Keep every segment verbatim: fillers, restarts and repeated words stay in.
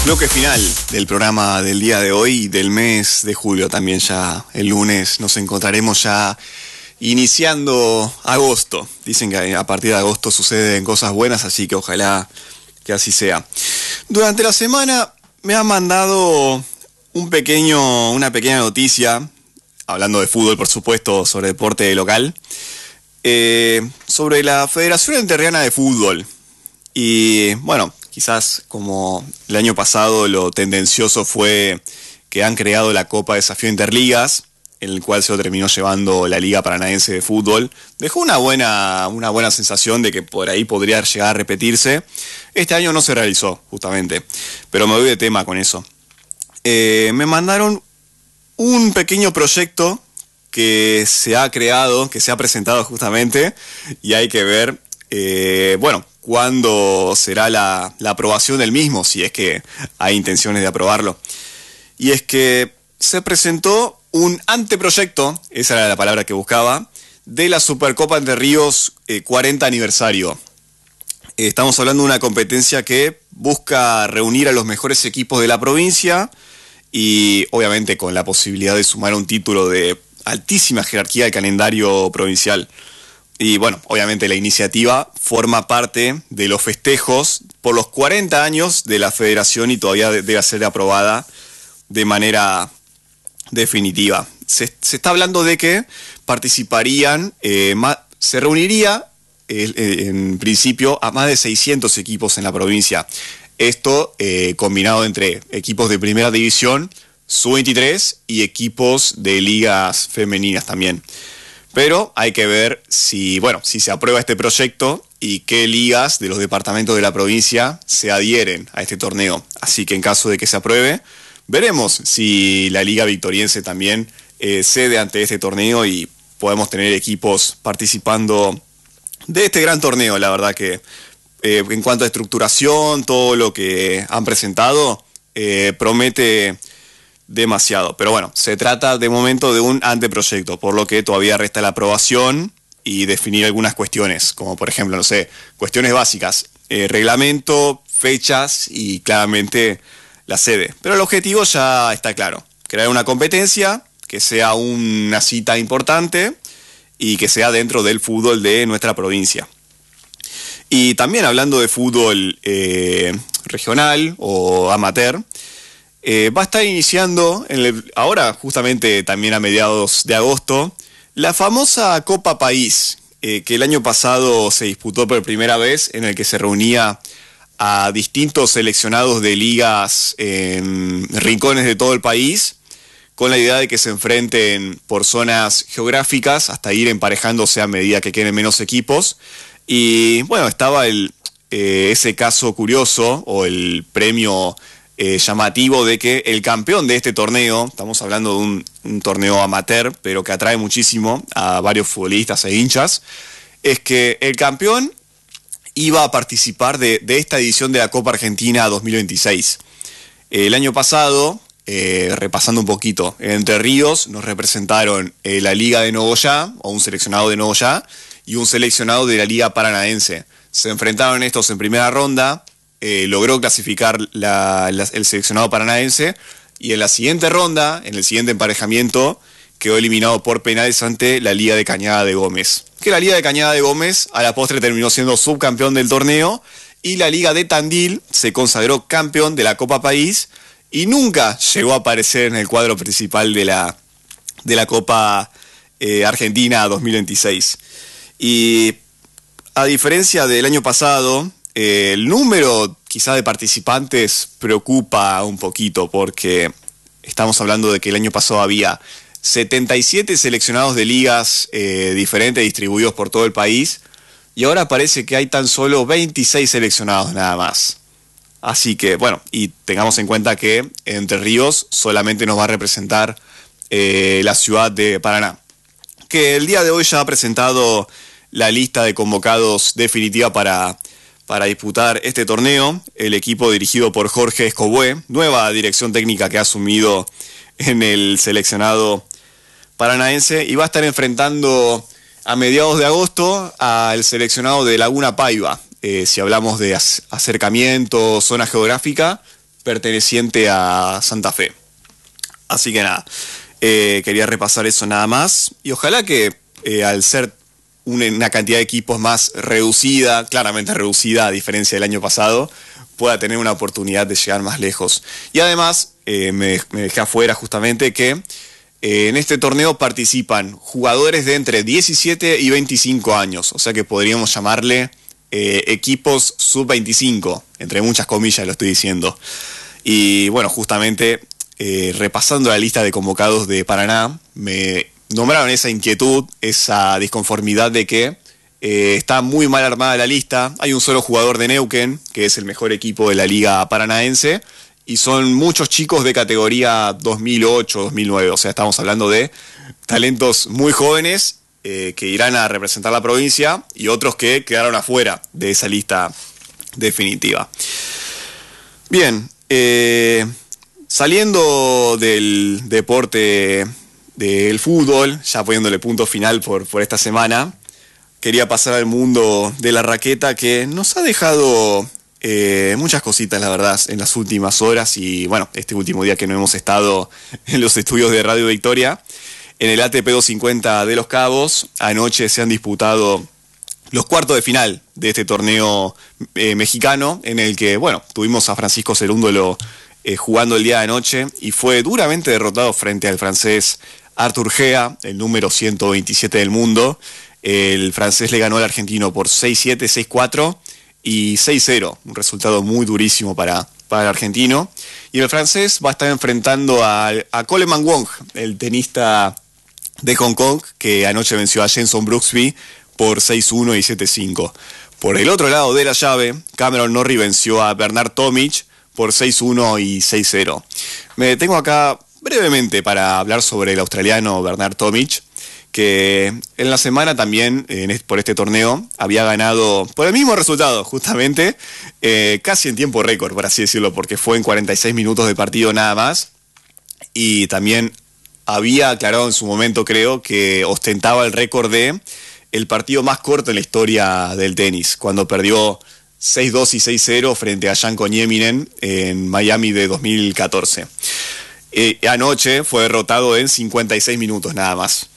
Bloque final del programa del día de hoy y del mes de julio también. Ya el lunes nos encontraremos ya iniciando agosto. Dicen que a partir de agosto suceden cosas buenas, así que ojalá que así sea. Durante la semana me han mandado un pequeño, una pequeña noticia, hablando de fútbol por supuesto, sobre deporte local, eh, sobre la Federación Entrerriana de Fútbol. Y bueno, quizás como el año pasado lo tendencioso fue que han creado la Copa Desafío Interligas, en el cual se lo terminó llevando la Liga Paranaense de Fútbol. Dejó una buena, una buena sensación de que por ahí podría llegar a repetirse. Este año no se realizó, justamente, pero me voy de tema con eso. Eh, me mandaron un pequeño proyecto que se ha creado, que se ha presentado justamente, y hay que ver, eh, bueno, cuándo será la, la aprobación del mismo, si es que hay intenciones de aprobarlo. Y es que se presentó un anteproyecto, esa era la palabra que buscaba, de la Supercopa Entre Ríos eh, cuarenta aniversario. Eh, estamos hablando de una competencia que busca reunir a los mejores equipos de la provincia y obviamente con la posibilidad de sumar un título de altísima jerarquía al calendario provincial. Y bueno, obviamente la iniciativa forma parte de los festejos por los cuarenta años de la federación y todavía debe ser aprobada de manera definitiva. Se, se está hablando de que participarían, eh, más, se reuniría eh, eh, en principio a más de seiscientos equipos en la provincia. Esto eh, combinado entre equipos de primera división, sub veintitrés y equipos de ligas femeninas también. Pero hay que ver si, bueno, si se aprueba este proyecto y qué ligas de los departamentos de la provincia se adhieren a este torneo. Así que en caso de que se apruebe, veremos si la Liga Victoriense también eh, cede ante este torneo y podemos tener equipos participando de este gran torneo. La verdad que eh, en cuanto a estructuración, todo lo que han presentado eh, promete demasiado, pero bueno, se trata de momento de un anteproyecto, por lo que todavía resta la aprobación y definir algunas cuestiones, como por ejemplo, no sé, cuestiones básicas, eh, reglamento, fechas y claramente la sede. Pero el objetivo ya está claro, crear una competencia que sea una cita importante y que sea dentro del fútbol de nuestra provincia. Y también hablando de fútbol eh, regional o amateur, Eh, va a estar iniciando, en el, ahora justamente también a mediados de agosto, la famosa Copa País, eh, que el año pasado se disputó por primera vez, en el que se reunía a distintos seleccionados de ligas en rincones de todo el país, con la idea de que se enfrenten por zonas geográficas hasta ir emparejándose a medida que queden menos equipos. Y bueno, estaba el, eh, ese caso curioso o el premio Eh, llamativo de que el campeón de este torneo, estamos hablando de un, un torneo amateur, pero que atrae muchísimo a varios futbolistas e hinchas, es que el campeón iba a participar de, de esta edición de la Copa Argentina dos mil veintiséis. El año pasado, eh, repasando un poquito, en Entre Ríos nos representaron eh, la Liga de Nogoyá, o un seleccionado de Nogoyá, y un seleccionado de la Liga Paranaense. Se enfrentaron estos en primera ronda. Eh, logró clasificar la, la, el seleccionado paranaense y en la siguiente ronda, en el siguiente emparejamiento, quedó eliminado por penales ante la Liga de Cañada de Gómez. Que la Liga de Cañada de Gómez a la postre terminó siendo subcampeón del torneo y la Liga de Tandil se consagró campeón de la Copa País y nunca llegó a aparecer en el cuadro principal de la, de la Copa eh, Argentina dos mil veintiséis. Y a diferencia del año pasado, el número quizá de participantes preocupa un poquito porque estamos hablando de que el año pasado había setenta y siete seleccionados de ligas eh, diferentes distribuidos por todo el país y ahora parece que hay tan solo veintiséis seleccionados nada más. Así que bueno, y tengamos en cuenta que Entre Ríos solamente nos va a representar eh, la ciudad de Paraná, que el día de hoy ya ha presentado la lista de convocados definitiva para para disputar este torneo. El equipo dirigido por Jorge Escobué, nueva dirección técnica que ha asumido en el seleccionado paranaense, y va a estar enfrentando a mediados de agosto al seleccionado de Laguna Paiva. Eh, si hablamos de acercamiento, zona geográfica, perteneciente a Santa Fe. Así que nada, eh, quería repasar eso nada más. Y ojalá que eh, al ser una, una cantidad de equipos más reducida, claramente reducida a diferencia del año pasado, pueda tener una oportunidad de llegar más lejos. Y además, eh, me, me dejé afuera justamente que eh, en este torneo participan jugadores de entre diecisiete y veinticinco años, o sea que podríamos llamarle eh, equipos sub veinticinco, entre muchas comillas lo estoy diciendo. Y bueno, justamente eh, repasando la lista de convocados de Paraná, me nombraron esa inquietud, esa disconformidad de que Eh, está muy mal armada la lista. Hay un solo jugador de Neuquén, que es el mejor equipo de la liga paranaense, y son muchos chicos de categoría dos mil ocho, dos mil nueve, o sea, estamos hablando de talentos muy jóvenes eh, que irán a representar la provincia y otros que quedaron afuera de esa lista definitiva. Bien, eh, saliendo del deporte del fútbol, ya poniéndole punto final por, por esta semana, quería pasar al mundo de la raqueta, que nos ha dejado eh, muchas cositas, la verdad, en las últimas horas y, bueno, este último día que no hemos estado en los estudios de Radio Victoria. En el A T P doscientos cincuenta de Los Cabos, anoche se han disputado los cuartos de final de este torneo eh, mexicano, en el que, bueno, tuvimos a Francisco Cerúndolo eh, jugando el día de anoche y fue duramente derrotado frente al francés Arthur Gea, el número ciento veintisiete del mundo. El francés le ganó al argentino por seis siete, seis cuatro y seis cero, un resultado muy durísimo para, para el argentino. Y el francés va a estar enfrentando a, a Coleman Wong, el tenista de Hong Kong, que anoche venció a Jenson Brooksby por seis uno y siete cinco. Por el otro lado de la llave, Cameron Norrie venció a Bernard Tomic por seis uno y seis cero. Me detengo acá brevemente para hablar sobre el australiano Bernard Tomic, que en la semana también, en este, por este torneo, había ganado por el mismo resultado, justamente, eh, casi en tiempo récord, por así decirlo, porque fue en cuarenta y seis minutos de partido nada más, y también había aclarado en su momento, creo, que ostentaba el récord de el partido más corto en la historia del tenis, cuando perdió seis dos y seis cero frente a Janko Nieminen en Miami de dos mil catorce. Eh, anoche fue derrotado en cincuenta y seis minutos nada más.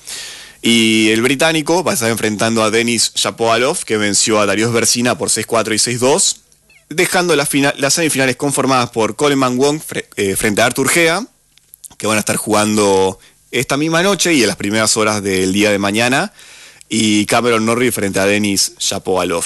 Y el británico va a estar enfrentando a Denis Shapovalov, que venció a Darius Versina por seis cuatro y seis dos, dejando las, final, las semifinales conformadas por Coleman Wong fre, eh, frente a Arthur Gea, que van a estar jugando esta misma noche y en las primeras horas del día de mañana, y Cameron Norrie frente a Denis Shapovalov.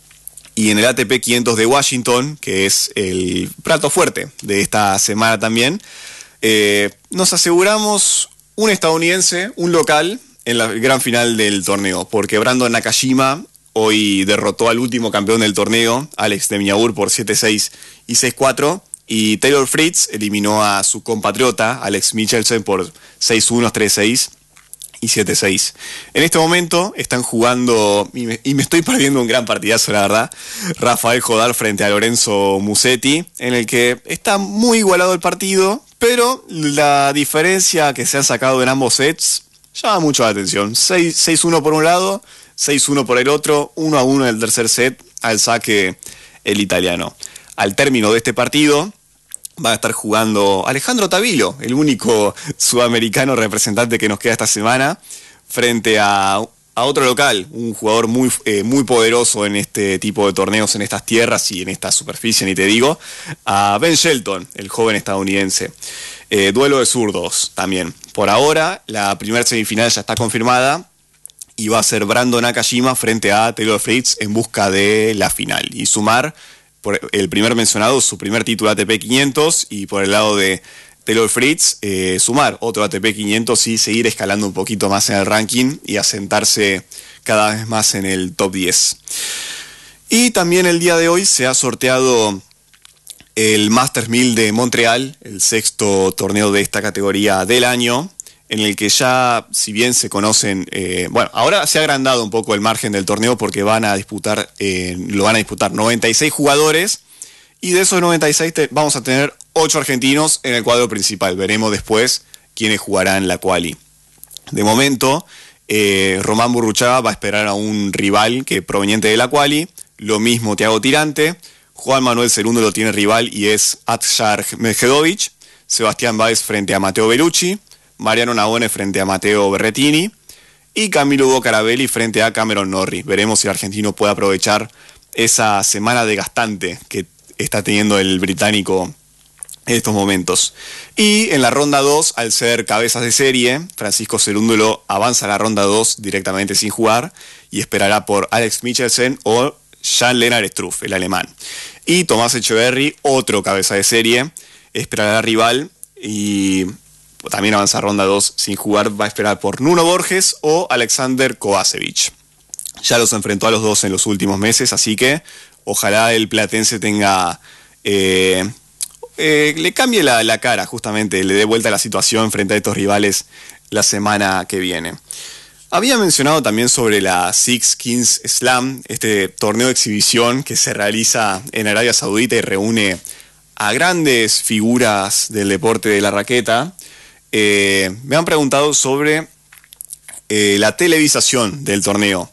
Y en el A T P quinientos de Washington, que es el plato fuerte de esta semana también, eh, nos aseguramos un estadounidense, un local, en la gran final del torneo, porque Brandon Nakashima hoy derrotó al último campeón del torneo, Alex de Miñaur, por siete seis y seis cuatro, y Taylor Fritz eliminó a su compatriota, Alex Michelsen, por seis uno, tres seis y siete seis. En este momento están jugando, y me, y me estoy perdiendo un gran partidazo, la verdad, Rafael Jodar frente a Lorenzo Musetti, en el que está muy igualado el partido, pero la diferencia que se han sacado en ambos sets llama mucho la atención. seis uno por un lado, seis uno por el otro, uno a uno en el tercer set, al saque el italiano. Al término de este partido va a estar jugando Alejandro Tavilo, el único sudamericano representante que nos queda esta semana, frente a, a otro local, un jugador muy, eh, muy poderoso en este tipo de torneos, en estas tierras y en esta superficie, ni te digo, a Ben Shelton, el joven estadounidense. Eh, duelo de zurdos también. Por ahora, la primera semifinal ya está confirmada y va a ser Brandon Nakashima frente a Taylor Fritz en busca de la final y sumar, por el primer mencionado, su primer título A T P quinientos, y por el lado de Taylor Fritz, eh, sumar otro A T P quinientos y seguir escalando un poquito más en el ranking y asentarse cada vez más en el top diez. Y también el día de hoy se ha sorteado el Masters mil de Montreal, el sexto torneo de esta categoría del año, en el que ya, si bien se conocen, eh, bueno, ahora se ha agrandado un poco el margen del torneo porque van a disputar, eh, lo van a disputar noventa y seis jugadores, y de esos noventa y seis te, vamos a tener ocho argentinos en el cuadro principal. Veremos después quiénes jugarán la quali. De momento, eh, Román Burruchaga va a esperar a un rival que proveniente de la quali, lo mismo Thiago Tirante. Juan Manuel Cerúndolo tiene rival y es Atsar Medjedovic. Sebastián Báez frente a Matteo Bellucci. Mariano Navone frente a Matteo Berrettini. Y Camilo Hugo Carabelli frente a Cameron Norrie. Veremos si el argentino puede aprovechar esa semana desgastante que está teniendo el británico en estos momentos. Y en la ronda dos, al ser cabezas de serie, Francisco Cerúndolo avanza a la ronda dos directamente sin jugar y esperará por Alex Michelsen o Jan-Lennard Struff, el alemán. Y Tomás Echeverry, otro cabeza de serie, esperará al rival y también avanza a ronda dos sin jugar, va a esperar por Nuno Borges o Alexander Kovacevic. Ya los enfrentó a los dos en los últimos meses, así que ojalá el platense tenga... Eh, eh, le cambie la, la cara, justamente, le dé vuelta a la situación frente a estos rivales la semana que viene. Había mencionado también sobre la Six Kings Slam, este torneo de exhibición que se realiza en Arabia Saudita y reúne a grandes figuras del deporte de la raqueta. Eh, me han preguntado sobre eh, la televisación del torneo.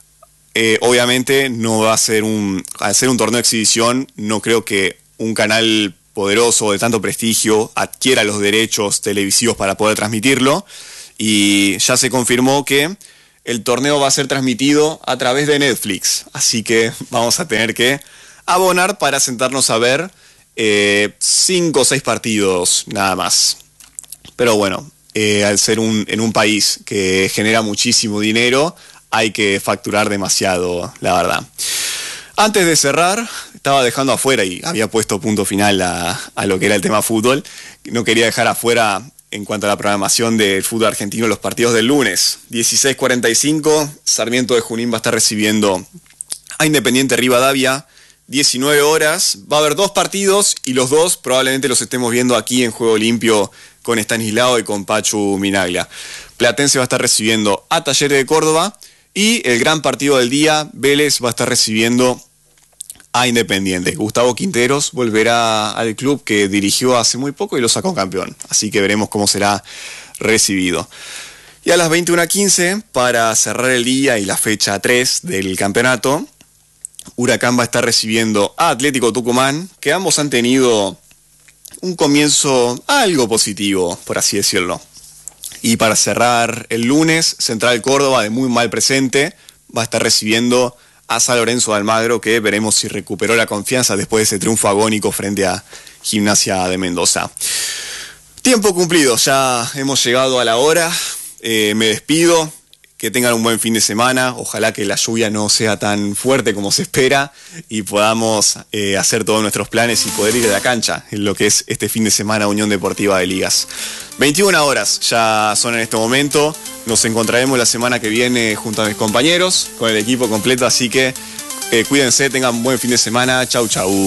Eh, obviamente no va a ser un, al ser un torneo de exhibición, no creo que un canal poderoso de tanto prestigio adquiera los derechos televisivos para poder transmitirlo, y ya se confirmó que el torneo va a ser transmitido a través de Netflix, así que vamos a tener que abonar para sentarnos a ver eh, cinco o seis partidos nada más. Pero bueno, eh, al ser un, en un país que genera muchísimo dinero, hay que facturar demasiado, la verdad. Antes de cerrar, estaba dejando afuera y había puesto punto final a, a lo que era el tema fútbol. No quería dejar afuera, en cuanto a la programación del fútbol argentino, los partidos del lunes. dieciséis cuarenta y cinco, Sarmiento de Junín va a estar recibiendo a Independiente Rivadavia. diecinueve horas, va a haber dos partidos y los dos probablemente los estemos viendo aquí en Juego Limpio con Estanislao y con Pachu Minaglia. Platense va a estar recibiendo a Talleres de Córdoba y el gran partido del día, Vélez va a estar recibiendo a Independiente. Gustavo Quinteros volverá al club que dirigió hace muy poco y lo sacó campeón, así que veremos cómo será recibido. Y a las veintiuna quince, para cerrar el día y la fecha tres del campeonato, Huracán va a estar recibiendo a Atlético Tucumán, que ambos han tenido un comienzo algo positivo, por así decirlo. Y para cerrar el lunes, Central Córdoba, de muy mal presente, va a estar recibiendo a San Lorenzo de Almagro, que veremos si recuperó la confianza después de ese triunfo agónico frente a Gimnasia de Mendoza. Tiempo cumplido, ya hemos llegado a la hora, eh, me despido. Que tengan un buen fin de semana, ojalá que la lluvia no sea tan fuerte como se espera y podamos eh, hacer todos nuestros planes y poder ir a la cancha en lo que es este fin de semana Unión Deportiva de Ligas. veintiuna horas ya son en este momento, nos encontraremos la semana que viene junto a mis compañeros, con el equipo completo, así que eh, cuídense, tengan un buen fin de semana, chau chau.